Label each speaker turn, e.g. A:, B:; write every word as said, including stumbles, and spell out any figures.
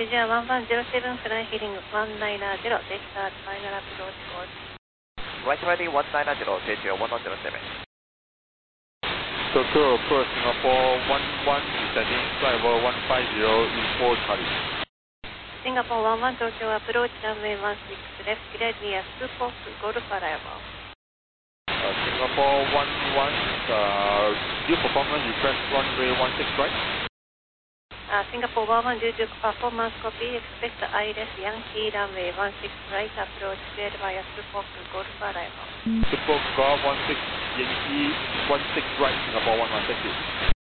A: Asia one one zero seven flying heading one nine zero, Delta final approach code.
B: Right ready one nine zero, Delta one one zero seven.
C: Tokyo approach Singapore one one descending flight level one five zero, info Charlie.
A: Singapore one one Tokyo approach runway one six left, cleared near Super Golf arrival.
C: Uh, Singapore one one, uh, due performance request runway one six right?
A: Uh, Singapore one one due to performance copy, expect I L S Yankee runway one six right approach cleared via Super Golf arrival.
C: Super Golf one six Yankee one six right, Singapore one one, thank you.